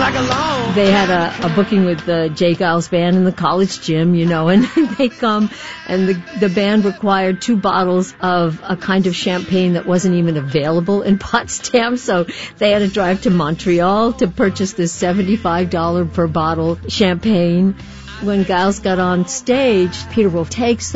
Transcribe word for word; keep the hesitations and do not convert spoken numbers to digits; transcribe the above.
like a law. They had a, a booking with the Jay Giles Band in the college gym, you know, and they come, and the, the band required two bottles of a kind of champagne that wasn't even available in Potsdam, so they had to drive to Montreal to purchase this seventy-five dollars per bottle champagne. When Giles got on stage, Peter Wolf takes